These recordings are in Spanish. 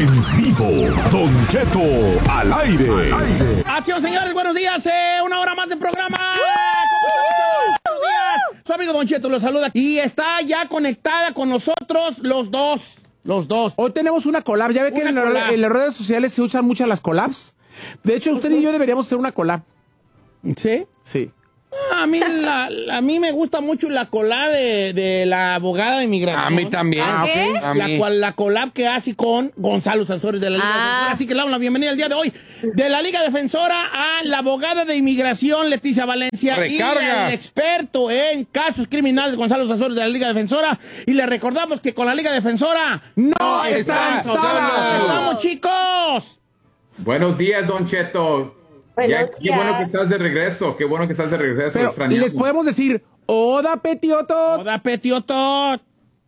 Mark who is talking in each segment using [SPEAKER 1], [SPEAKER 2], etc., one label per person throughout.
[SPEAKER 1] En vivo, Don Cheto al aire.
[SPEAKER 2] Acción, señores, buenos días. Una hora más de programa. ¿Cómo están? Buenos días. Su amigo Don Cheto los saluda. Y está ya conectada con nosotros los dos.
[SPEAKER 3] Hoy tenemos una collab. Ya ve que en las redes sociales se usan muchas las collabs. De hecho, usted y yo deberíamos hacer una collab.
[SPEAKER 2] ¿Sí?
[SPEAKER 3] Sí.
[SPEAKER 2] A mí me gusta mucho la collab de la abogada de inmigración.
[SPEAKER 4] A mí también.
[SPEAKER 5] ¿Qué?
[SPEAKER 2] La collab que hace con Gonzalo Sanzores de la Liga Defensora. Así que le damos la bienvenida el día de hoy de la Liga Defensora a la abogada de inmigración Leticia Valencia.
[SPEAKER 4] Recargas.
[SPEAKER 2] Y al experto en casos criminales Gonzalo Sanzores de la Liga Defensora. Y le recordamos que con la Liga Defensora
[SPEAKER 3] ¡no están solos!
[SPEAKER 2] ¡Vamos, chicos!
[SPEAKER 6] Buenos días, Don Cheto. Qué bueno que estás de regreso. Qué bueno que estás de regreso.
[SPEAKER 3] Pero, y les podemos decir, ¡Oda Petioto!
[SPEAKER 2] ¡Oda Petioto!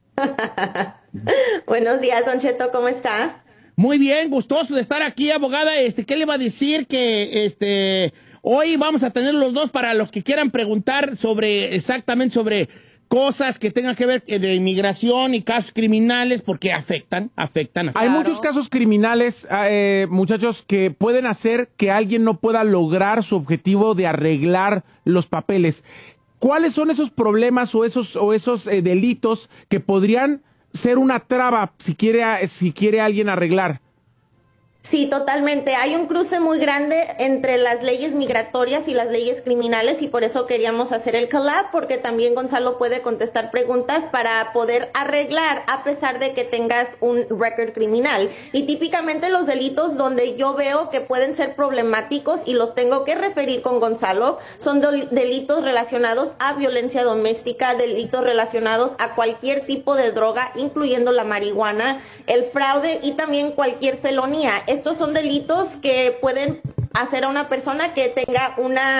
[SPEAKER 5] Buenos días, Don Cheto, ¿cómo está?
[SPEAKER 2] Muy bien, gustoso de estar aquí, abogada. ¿Qué le va a decir? Que hoy vamos a tener los dos para los que quieran preguntar exactamente sobre cosas que tengan que ver de inmigración y casos criminales, porque afectan.
[SPEAKER 3] Hay muchos casos criminales, muchachos, que pueden hacer que alguien no pueda lograr su objetivo de arreglar los papeles. ¿Cuáles son esos problemas o esos delitos que podrían ser una traba si quiere alguien arreglar?
[SPEAKER 5] Sí, totalmente. Hay un cruce muy grande entre las leyes migratorias y las leyes criminales y por eso queríamos hacer el collab, porque también Gonzalo puede contestar preguntas para poder arreglar a pesar de que tengas un récord criminal. Y típicamente los delitos donde yo veo que pueden ser problemáticos y los tengo que referir con Gonzalo son delitos relacionados a violencia doméstica, delitos relacionados a cualquier tipo de droga, incluyendo la marihuana, el fraude y también cualquier felonía. Estos son delitos que pueden hacer a una persona que tenga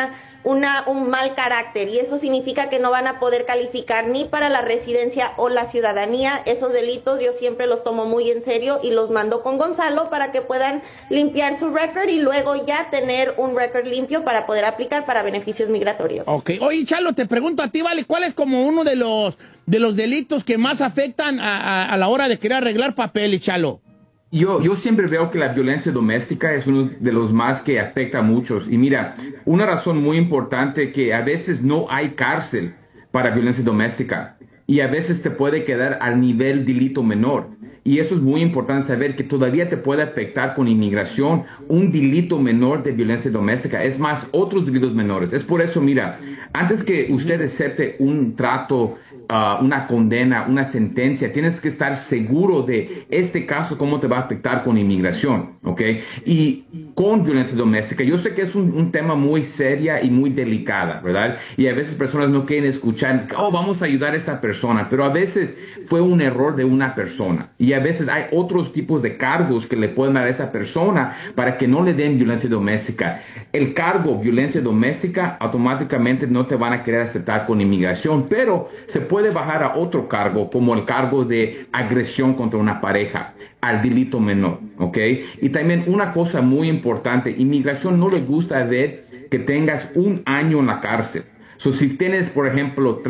[SPEAKER 5] un mal carácter y eso significa que no van a poder calificar ni para la residencia o la ciudadanía. Esos delitos yo siempre los tomo muy en serio y los mando con Gonzalo para que puedan limpiar su récord y luego ya tener un récord limpio para poder aplicar para beneficios migratorios.
[SPEAKER 2] Ok. Oye, Chalo, te pregunto a ti, ¿vale? ¿Cuál es como uno de los delitos que más afectan a la hora de querer arreglar papeles, Chalo?
[SPEAKER 6] Yo siempre veo que la violencia doméstica es uno de los más que afecta a muchos. Y mira, una razón muy importante que a veces no hay cárcel para violencia doméstica y a veces te puede quedar al nivel delito menor. Y eso es muy importante saber que todavía te puede afectar con inmigración un delito menor de violencia doméstica. Es más, otros delitos menores. Es por eso, mira, antes que usted acepte un trato, una condena, una sentencia, tienes que estar seguro de este caso, cómo te va a afectar con inmigración, ¿ok? Y con violencia doméstica, yo sé que es un tema muy seria y muy delicada, ¿verdad? Y a veces personas no quieren escuchar, vamos a ayudar a esta persona, pero a veces fue un error de una persona. Y a veces hay otros tipos de cargos que le pueden dar a esa persona para que no le den violencia doméstica. El cargo violencia doméstica automáticamente no te van a querer aceptar con inmigración, pero se puede bajar a otro cargo, como el cargo de agresión contra una pareja, al delito menor, ¿ok? Y también una cosa muy importante, inmigración no le gusta ver que tengas un año en la cárcel. Si tienes, por ejemplo,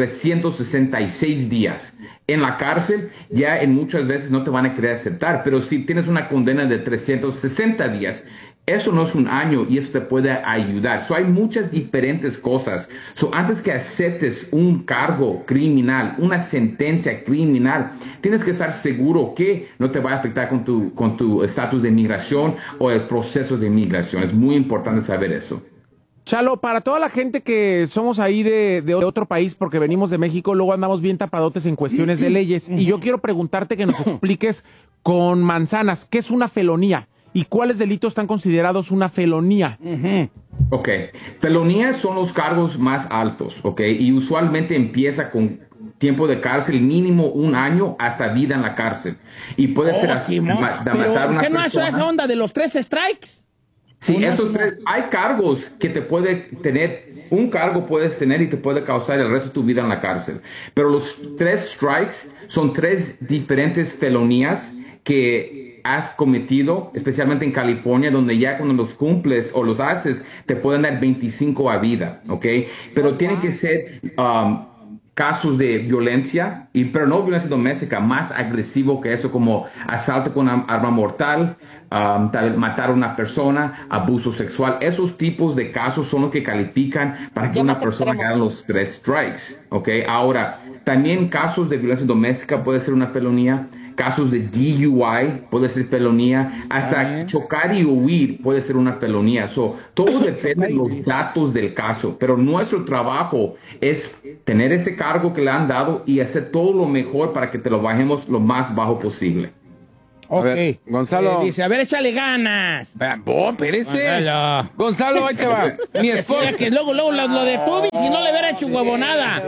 [SPEAKER 6] 366 días en la cárcel, ya en muchas veces no te van a querer aceptar, pero si tienes una condena de 360 días, eso no es un año y eso te puede ayudar. Hay muchas diferentes cosas. Antes que aceptes un cargo criminal, una sentencia criminal, tienes que estar seguro que no te va a afectar con tu estatus de inmigración o el proceso de inmigración. Es muy importante saber eso.
[SPEAKER 3] Chalo, para toda la gente que somos ahí de otro país porque venimos de México, luego andamos bien tapadotes en cuestiones de leyes. Y yo quiero preguntarte que nos expliques con manzanas, ¿qué es una felonía? ¿Y cuáles delitos están considerados una felonía?
[SPEAKER 6] Ok, felonías son los cargos más altos, ok, y usualmente empieza con tiempo de cárcel mínimo 1 año hasta vida en la cárcel. Y puede ser así,
[SPEAKER 2] ¿no?
[SPEAKER 6] matar a una persona.
[SPEAKER 2] ¿Qué no es esa onda de los 3 strikes?
[SPEAKER 6] Sí, hay cargos que te puede tener, un cargo puedes tener y te puede causar el resto de tu vida en la cárcel. Pero los 3 strikes son 3 diferentes felonías que has cometido, especialmente en California, donde ya cuando los cumples o los haces, te pueden dar 25 a vida, ¿ok? Pero tiene que ser casos de violencia, pero no violencia doméstica, más agresivo que eso, como asalto con arma mortal, matar a una persona, abuso sexual. Esos tipos de casos son los que califican para que
[SPEAKER 4] Ya
[SPEAKER 6] una
[SPEAKER 4] más
[SPEAKER 6] persona
[SPEAKER 4] extremos.
[SPEAKER 6] gane los 3 strikes. ¿Ok? Ahora, también casos de violencia doméstica puede ser una felonía. Casos de DUI puede ser felonía, hasta chocar y huir puede ser una felonía. Todo depende de los datos del caso, pero nuestro trabajo es tener ese cargo que le han dado y hacer todo lo mejor para que te lo bajemos lo más bajo posible.
[SPEAKER 2] Ok.
[SPEAKER 7] ver, Gonzalo.
[SPEAKER 2] Dice, a ver, échale ganas.
[SPEAKER 7] Espérese.
[SPEAKER 2] Gonzalo.
[SPEAKER 7] Gonzalo, ahí te va. Mi
[SPEAKER 2] Que
[SPEAKER 7] esposa.
[SPEAKER 2] sea que luego lo de Tubi, si no le hubiera hecho huevonada.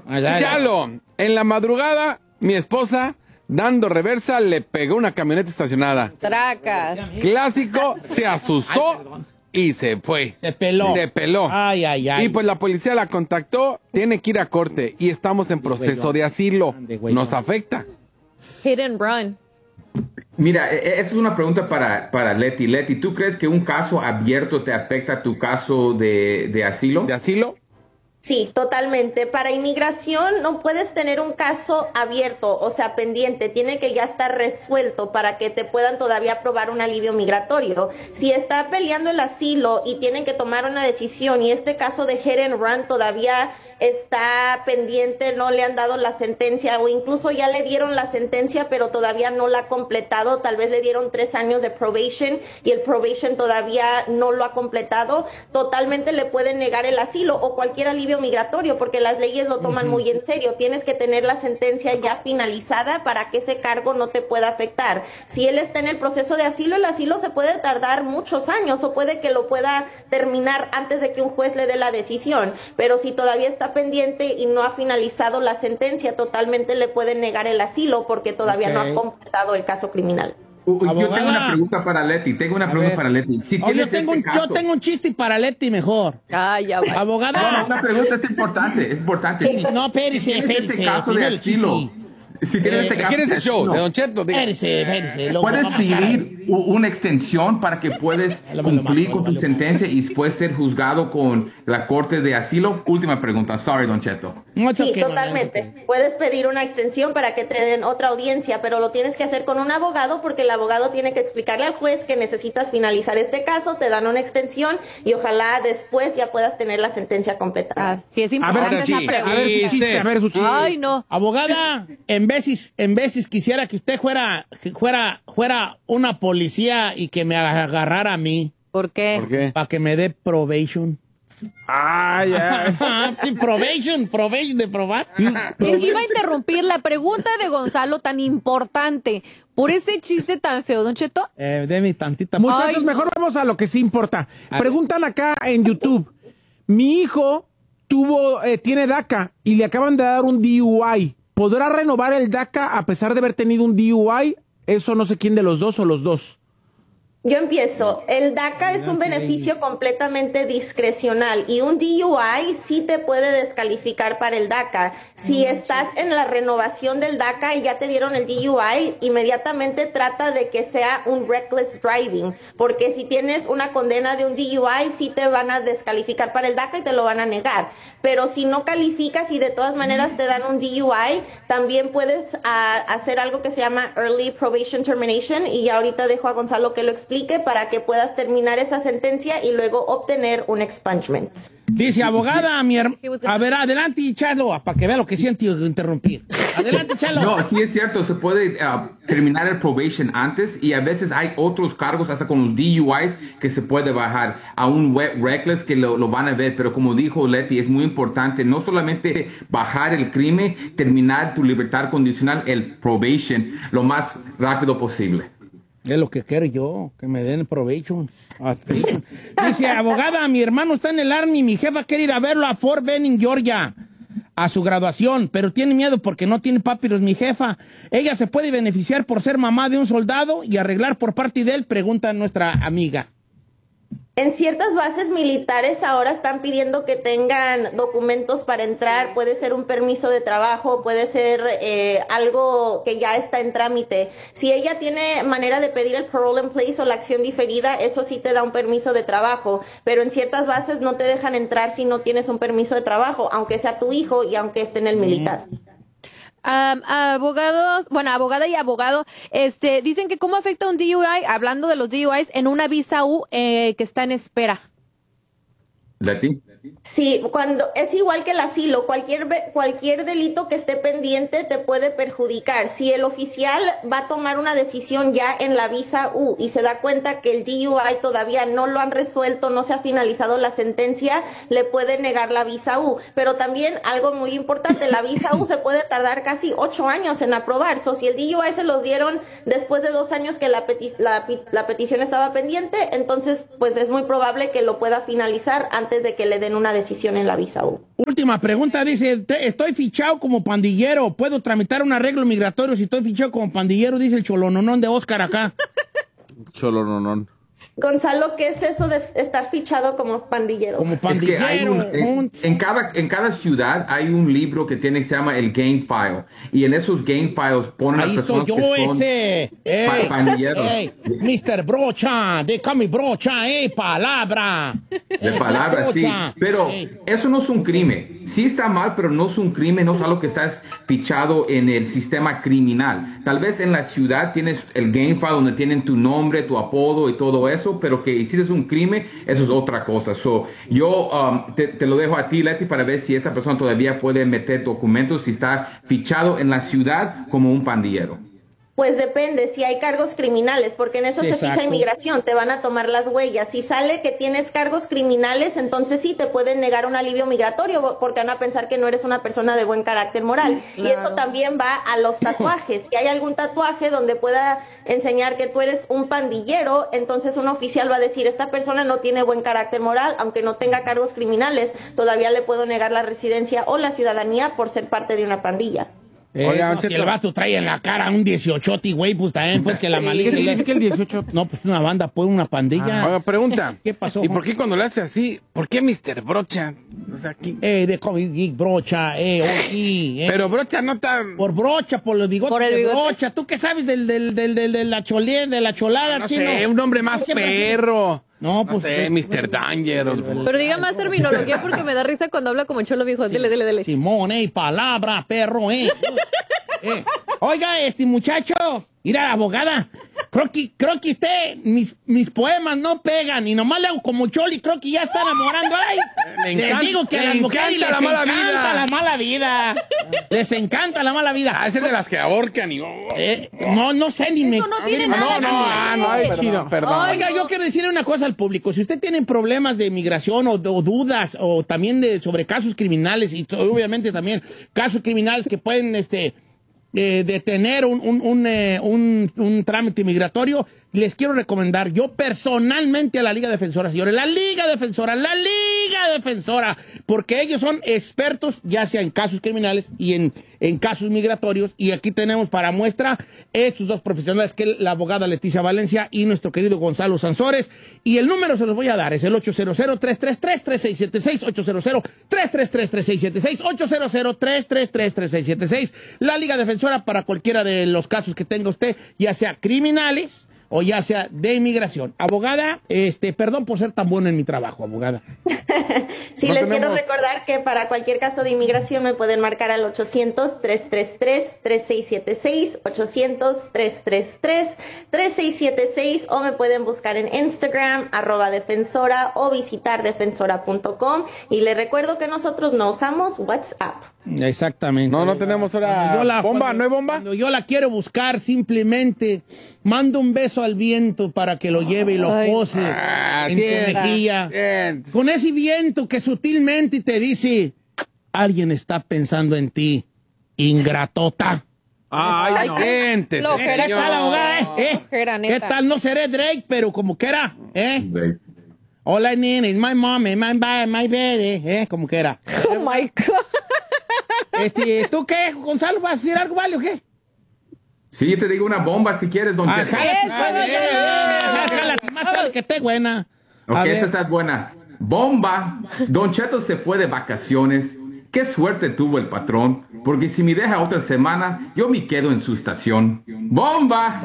[SPEAKER 7] Chalo, en la madrugada, mi esposa, dando reversa, le pegó una camioneta estacionada.
[SPEAKER 4] Tracas.
[SPEAKER 7] Clásico, se asustó y se fue.
[SPEAKER 2] Se peló.
[SPEAKER 7] Se peló.
[SPEAKER 2] Ay, ay, ay.
[SPEAKER 7] Y pues la policía la contactó, tiene que ir a corte y estamos en proceso de asilo. Nos afecta.
[SPEAKER 4] Hit and run.
[SPEAKER 6] Mira, esa es una pregunta para Leti. Leti, ¿tú crees que un caso abierto te afecta a tu caso de asilo?
[SPEAKER 7] ¿De asilo?
[SPEAKER 5] Sí, totalmente. Para inmigración no puedes tener un caso abierto, o sea, pendiente. Tiene que ya estar resuelto para que te puedan todavía aprobar un alivio migratorio. Si está peleando el asilo y tienen que tomar una decisión y este caso de hit and run todavía está pendiente, no le han dado la sentencia o incluso ya le dieron la sentencia pero todavía no la ha completado, tal vez le dieron 3 años de probation y el probation todavía no lo ha completado, totalmente le pueden negar el asilo o cualquier alivio migratorio porque las leyes lo toman muy en serio. Tienes que tener la sentencia ya finalizada para que ese cargo no te pueda afectar. Si él está en el proceso de asilo, el asilo se puede tardar muchos años o puede que lo pueda terminar antes de que un juez le dé la decisión, pero si todavía está pendiente y no ha finalizado la sentencia, totalmente le pueden negar el asilo porque todavía no ha completado el caso criminal.
[SPEAKER 6] Yo tengo
[SPEAKER 2] Abogada.
[SPEAKER 6] una pregunta para Leti. Si
[SPEAKER 2] Oh, yo
[SPEAKER 6] tienes
[SPEAKER 2] tengo un chiste para Leti mejor.
[SPEAKER 4] Ay, ya va.
[SPEAKER 2] Abogada.
[SPEAKER 6] Una pregunta es importante. Sí.
[SPEAKER 2] No, espérese,
[SPEAKER 6] Si tienes este
[SPEAKER 2] espérese.
[SPEAKER 6] caso de
[SPEAKER 2] Primero el
[SPEAKER 6] asilo,
[SPEAKER 2] chiste.
[SPEAKER 6] si tienes este caso
[SPEAKER 7] ¿Quién es
[SPEAKER 6] de
[SPEAKER 7] el show?
[SPEAKER 6] asilo,
[SPEAKER 7] ¿De Don Cheto? Diga.
[SPEAKER 2] Espérese.
[SPEAKER 6] puedes pedir una extensión para que puedes cumplir con tu sentencia y después ser juzgado con la corte de asilo. Última pregunta. Sorry, Don Cheto.
[SPEAKER 5] Sí, totalmente. Puedes pedir una extensión para que te den otra audiencia, pero lo tienes que hacer con un abogado porque el abogado tiene que explicarle al juez que necesitas finalizar este caso, te dan una extensión y ojalá después ya puedas tener la sentencia completada.
[SPEAKER 4] Ah, sí, es
[SPEAKER 3] A ver,
[SPEAKER 4] importante
[SPEAKER 7] sí,
[SPEAKER 4] esa
[SPEAKER 3] a
[SPEAKER 4] pregunta.
[SPEAKER 3] ver su chiste, a ver su chiste.
[SPEAKER 4] Ay, no.
[SPEAKER 2] Abogada, en veces quisiera que usted fuera una policía y que me agarrara a mí
[SPEAKER 4] ¿Por qué?
[SPEAKER 7] ¿Por qué?
[SPEAKER 2] para que me dé probation.
[SPEAKER 3] Ay, ay.
[SPEAKER 2] Sí, probation de probar.
[SPEAKER 4] Iba a interrumpir la pregunta de Gonzalo tan importante por ese chiste tan feo, Don Cheto.
[SPEAKER 2] Deme tantita.
[SPEAKER 3] Muchachos,
[SPEAKER 4] Ay,
[SPEAKER 3] mejor vamos a lo que sí importa. Preguntan acá en YouTube. Mi hijo tiene DACA y le acaban de dar un DUI. ¿Podrá renovar el DACA a pesar de haber tenido un DUI? Eso no sé quién de los dos o los dos.
[SPEAKER 5] Yo empiezo. El DACA es un beneficio completamente discrecional y un DUI sí te puede descalificar para el DACA. Si estás en la renovación del DACA y ya te dieron el DUI, inmediatamente trata de que sea un reckless driving, porque si tienes una condena de un DUI sí te van a descalificar para el DACA y te lo van a negar. Pero si no calificas y de todas maneras te dan un DUI, también puedes hacer algo que se llama Early Probation Termination y ya ahorita dejo a Gonzalo que lo explique para que puedas terminar esa sentencia y luego obtener un expungement.
[SPEAKER 2] Dice, abogada, a ver, adelante, Chalo, para que vea lo que siento interrumpir. Adelante, Chalo.
[SPEAKER 6] No, sí es cierto, se puede terminar el probation antes y a veces hay otros cargos, hasta con los DUIs, que se puede bajar a un reckless que lo van a ver, pero como dijo Leti, es muy importante no solamente bajar el crimen, terminar tu libertad condicional, el probation, lo más rápido posible.
[SPEAKER 2] Es lo que quiero yo, que me den provecho. Dice, abogada, mi hermano está en el Army, mi jefa quiere ir a verlo a Fort Benning, Georgia, a su graduación, pero tiene miedo porque no tiene papiros mi jefa. ¿Ella se puede beneficiar por ser mamá de un soldado y arreglar por parte de él? Pregunta nuestra amiga.
[SPEAKER 5] En ciertas bases militares ahora están pidiendo que tengan documentos para entrar, puede ser un permiso de trabajo, puede ser algo que ya está en trámite. Si ella tiene manera de pedir el parole in place o la acción diferida, eso sí te da un permiso de trabajo, pero en ciertas bases no te dejan entrar si no tienes un permiso de trabajo, aunque sea tu hijo y aunque esté en el militar.
[SPEAKER 4] Abogados, bueno, abogada y abogado, dicen que cómo afecta un DUI, hablando de los DUIs, en una visa U que está en espera.
[SPEAKER 6] ¿Leti?
[SPEAKER 5] Sí, cuando es igual que el asilo, cualquier delito que esté pendiente te puede perjudicar. Si el oficial va a tomar una decisión ya en la visa U y se da cuenta que el DUI todavía no lo han resuelto, no se ha finalizado la sentencia, le puede negar la visa U. Pero también algo muy importante, la visa U se puede tardar casi 8 años en aprobar. Si el DUI se los dieron después de 2 años que la petición estaba pendiente, entonces pues es muy probable que lo pueda finalizar antes de que le den una decisión en la visa U.
[SPEAKER 2] Última pregunta, dice, estoy fichado como pandillero, ¿puedo tramitar un arreglo migratorio si estoy fichado como pandillero? Dice el cholononón de Oscar acá.
[SPEAKER 3] Cholononón.
[SPEAKER 5] Gonzalo, ¿qué es eso de estar fichado como pandillero?
[SPEAKER 2] Como pandillero.
[SPEAKER 6] Es que en cada ciudad hay un libro que se llama el gang file. Y en esos gang files ponen
[SPEAKER 2] ahí
[SPEAKER 6] a personas
[SPEAKER 2] estoy yo
[SPEAKER 6] que son
[SPEAKER 2] ese.
[SPEAKER 6] pandilleros.
[SPEAKER 2] Mr. Brocha, déjame brocha, palabra.
[SPEAKER 6] De palabra, sí. Pero eso no es un crimen. Sí está mal, pero no es un crimen, no es algo que estás fichado en el sistema criminal. Tal vez en la ciudad tienes el gang file donde tienen tu nombre, tu apodo y todo eso, pero que hiciste un crimen, eso es otra cosa. Yo te lo dejo a ti, Leti, para ver si esa persona todavía puede meter documentos si está fichado en la ciudad como un pandillero.
[SPEAKER 5] Pues depende, si hay cargos criminales, porque en eso
[SPEAKER 2] Sí,
[SPEAKER 5] se
[SPEAKER 2] exacto.
[SPEAKER 5] fija inmigración, te van a tomar las huellas. Si sale que tienes cargos criminales, entonces sí te pueden negar un alivio migratorio, porque van a pensar que no eres una persona de buen carácter moral. Y eso también va a los tatuajes. Si hay algún tatuaje donde pueda enseñar que tú eres un pandillero, entonces un oficial va a decir, esta persona no tiene buen carácter moral, aunque no tenga cargos criminales, todavía le puedo negar la residencia o la ciudadanía por ser parte de una pandilla.
[SPEAKER 7] Oiga,
[SPEAKER 2] No, si
[SPEAKER 7] Cheto.
[SPEAKER 2] el vato trae en la cara un 18, güey, pues también, pues que la
[SPEAKER 3] ¿Qué
[SPEAKER 2] malicia.
[SPEAKER 3] significa el 18?
[SPEAKER 2] No, pues una banda, pues una pandilla.
[SPEAKER 7] Oiga, pregunta.
[SPEAKER 2] ¿Qué pasó?
[SPEAKER 7] ¿Y por qué cuando le hace así? ¿Por qué Mr. Brocha? O sea, aquí.
[SPEAKER 2] De COVID, brocha, oí,
[SPEAKER 7] Pero Brocha no está.
[SPEAKER 2] Por brocha, por los bigotes
[SPEAKER 4] Por el
[SPEAKER 2] de
[SPEAKER 4] bigote.
[SPEAKER 2] brocha. ¿Tú qué sabes de la cholada,
[SPEAKER 7] No
[SPEAKER 2] chino?
[SPEAKER 7] sé, un hombre más
[SPEAKER 2] Siempre-
[SPEAKER 7] perro.
[SPEAKER 2] No,
[SPEAKER 7] No
[SPEAKER 2] pues...
[SPEAKER 7] sé, Mr. Danger.
[SPEAKER 4] Pero diga más terminología porque me da risa cuando habla como cholo viejo. Dele.
[SPEAKER 2] Simón, palabra, perro, Oiga, muchacho, mira, abogada, creo que usted, mis poemas no pegan, y nomás le hago como choli, creo que ya está enamorando. Ay,
[SPEAKER 7] Le
[SPEAKER 2] les
[SPEAKER 7] encanta-
[SPEAKER 2] digo que a
[SPEAKER 7] le
[SPEAKER 2] las mujeres
[SPEAKER 7] encanta
[SPEAKER 2] les
[SPEAKER 7] la mala
[SPEAKER 2] encanta
[SPEAKER 7] vida.
[SPEAKER 2] la mala vida. Les encanta la mala vida.
[SPEAKER 7] Ah, ese es de las que ahorcan y.
[SPEAKER 2] No sé ni me...
[SPEAKER 4] Eso no tiene
[SPEAKER 7] No,
[SPEAKER 4] nada
[SPEAKER 7] no,
[SPEAKER 4] que ver.
[SPEAKER 7] ay,
[SPEAKER 3] chido.
[SPEAKER 7] perdón.
[SPEAKER 4] Ay,
[SPEAKER 2] Oiga, yo quiero decirle una cosa al público. Si usted tiene problemas de migración o dudas o también sobre casos criminales y obviamente también casos criminales que pueden detener un trámite migratorio, les quiero recomendar yo personalmente a la Liga Defensora, señores, la Liga Defensora, porque ellos son expertos ya sea en casos criminales y en casos migratorios, y aquí tenemos para muestra estos dos profesionales, que es la abogada Leticia Valencia y nuestro querido Gonzalo Sansores, y el número se los voy a dar, es el 800-333-3676, 800-333-3676, 800-333-3676, la Liga Defensora para cualquiera de los casos que tenga usted, ya sea criminales o ya sea de inmigración. Abogada, perdón por ser tan bueno en mi trabajo, abogada.
[SPEAKER 5] Sí,
[SPEAKER 7] No
[SPEAKER 5] les
[SPEAKER 7] tenemos-
[SPEAKER 5] quiero recordar que para cualquier caso de inmigración me pueden marcar al 800-333-3676, 800-333-3676, o me pueden buscar en Instagram, @defensora, o visitar defensora.com. Y les recuerdo que nosotros no usamos WhatsApp.
[SPEAKER 2] Exactamente.
[SPEAKER 7] No tenemos ahora. ¿Bomba? ¿No hay bomba?
[SPEAKER 2] Cuando yo la quiero buscar, simplemente mando un beso al viento para que lo lleve y lo
[SPEAKER 4] Ay.
[SPEAKER 2] pose en tu mejilla.
[SPEAKER 7] Bien.
[SPEAKER 2] Con ese viento que sutilmente te dice, alguien está pensando en ti, ingratota.
[SPEAKER 3] Ay, no.
[SPEAKER 7] Gente,
[SPEAKER 4] Lo
[SPEAKER 2] ¿Qué tal, abogada?
[SPEAKER 4] Flojera,
[SPEAKER 2] ¿Qué
[SPEAKER 4] neta.
[SPEAKER 2] tal? No seré Drake, pero como que era, All I need is my mom and my baby, como que era.
[SPEAKER 4] Oh my God.
[SPEAKER 2] ¿Tú qué, Gonzalo? ¿Vas a decir algo, vale, o qué?
[SPEAKER 6] Sí, yo te digo una bomba si quieres, don Cheto.
[SPEAKER 2] Jálate, más vale que esté buena.
[SPEAKER 6] Ok,
[SPEAKER 2] A ver.
[SPEAKER 6] esta está buena. Bomba. Don Cheto se fue de vacaciones. Qué suerte tuvo el patrón, porque si me deja otra semana, yo me quedo en su estación. ¡Bomba!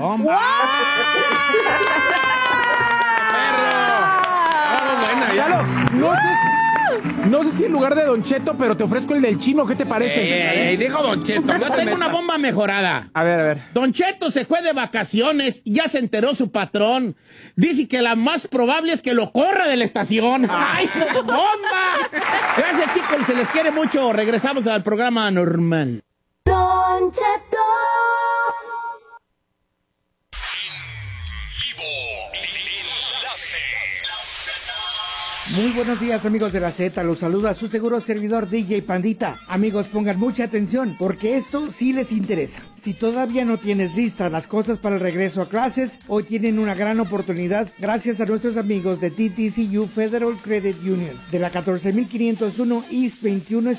[SPEAKER 3] Lalo, no sé si en lugar de Don Cheto, pero te ofrezco el del chino, ¿qué te parece?
[SPEAKER 2] Dijo Don Cheto. Yo tengo una bomba mejorada.
[SPEAKER 3] A ver.
[SPEAKER 2] Don Cheto se fue de vacaciones y ya se enteró su patrón. Dice que la más probable es que lo corra de la estación. ¡Ay, no, bomba! Gracias, chicos. Se les quiere mucho. Regresamos al programa normal.
[SPEAKER 8] Don Cheto.
[SPEAKER 9] Muy buenos días, amigos de la Z, los saluda su seguro servidor DJ Pandita. Amigos, pongan mucha atención porque esto sí les interesa. Si todavía no tienes listas las cosas para el regreso a clases, hoy tienen una gran oportunidad gracias a nuestros amigos de TTCU Federal Credit Union de la 14501 East 21